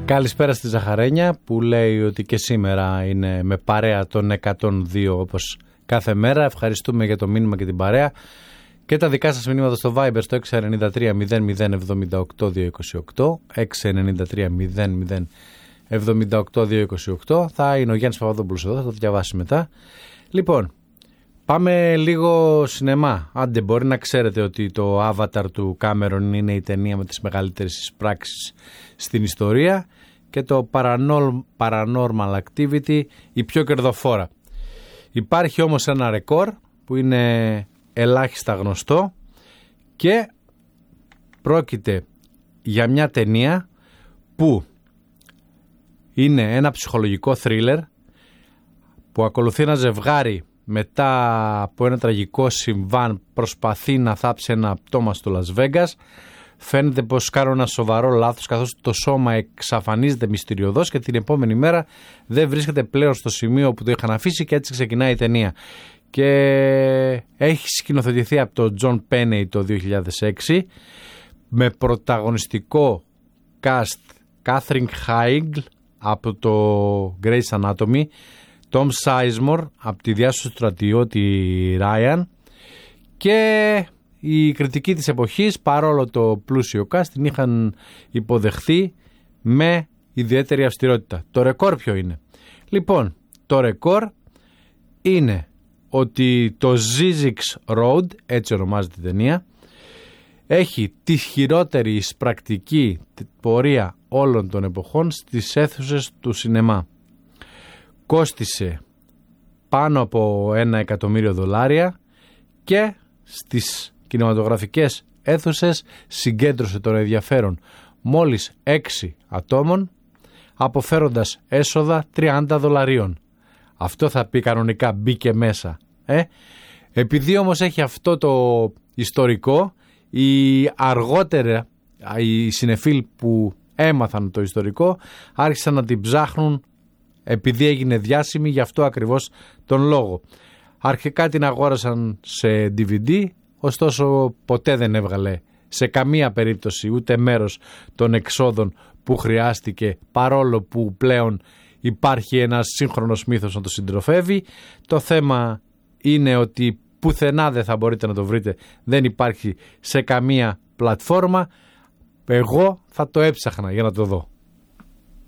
Καλησπέρα στη Ζαχαρένια που λέει ότι και σήμερα είναι με παρέα των 102 όπως κάθε μέρα. Ευχαριστούμε για το μήνυμα και την παρέα. Και τα δικά σας μηνύματα στο Viber στο 693 0078 228, 693 0078 228. Θα είναι ο Γιάννης Παπαδόπουλος εδώ, θα το διαβάσει μετά. Λοιπόν, πάμε λίγο σινεμά. Άντε, μπορεί να ξέρετε ότι το Avatar του Κάμερον είναι η ταινία με τις μεγαλύτερες εισπράξεις στην ιστορία και το Paranormal Activity η πιο κερδοφόρα. Υπάρχει όμως ένα ρεκόρ που είναι ελάχιστα γνωστό και πρόκειται για μια ταινία που είναι ένα ψυχολογικό θρίλερ που ακολουθεί ένα ζευγάρι μετά από ένα τραγικό συμβάν προσπαθεί να θάψει ένα πτώμα στο Λας Βέγκας. Φαίνεται πως κάνουν ένα σοβαρό λάθος καθώς το σώμα εξαφανίζεται μυστηριωδώς και την επόμενη μέρα δεν βρίσκεται πλέον στο σημείο που το είχαν αφήσει και έτσι ξεκινάει η ταινία. Και έχει σκηνοθετηθεί από τον Τζον Πένεϊ το 2006 με πρωταγωνιστικό cast Κάθριν Χάιγκλ από το Grey's Anatomy, Tom Sizemore από τη διάσωση του στρατιώτη Ryan και η κριτική της εποχής, παρόλο το πλούσιο cast, την είχαν υποδεχθεί με ιδιαίτερη αυστηρότητα. Το ρεκόρ ποιο είναι? Λοιπόν, το ρεκόρ είναι ότι το Zizix Road, έτσι ονομάζεται η ταινία, έχει τη χειρότερη εισπρακτική πορεία όλων των εποχών στις αίθουσες του σινεμά. Κόστισε πάνω από $1 εκατομμύριο και στις κινηματογραφικές αίθουσες συγκέντρωσε τον ενδιαφέρον μόλις 6 ατόμων, αποφέροντας έσοδα $30. Αυτό θα πει κανονικά μπήκε μέσα. Επειδή όμως έχει αυτό το ιστορικό, αργότερα οι συνεφίλ που έμαθαν το ιστορικό άρχισαν να την ψάχνουν επειδή έγινε διάσημη, γι' αυτό ακριβώς τον λόγο. Αρχικά την αγόρασαν σε DVD, ωστόσο ποτέ δεν έβγαλε σε καμία περίπτωση ούτε μέρος των εξόδων που χρειάστηκε, παρόλο που πλέον υπάρχει ένας σύγχρονος μύθος να το συντροφεύει. Το θέμα είναι ότι πουθενά δεν θα μπορείτε να το βρείτε, δεν υπάρχει σε καμία πλατφόρμα. Εγώ θα το έψαχνα για να το δω.